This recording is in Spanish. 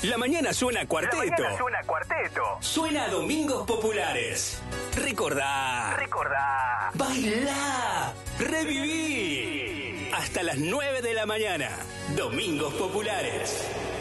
La mañana suena cuarteto. La mañana suena cuarteto. Suena Domingos Populares. Recordá. Bailá. Reviví. Hasta las 9 de la mañana. Domingos Populares.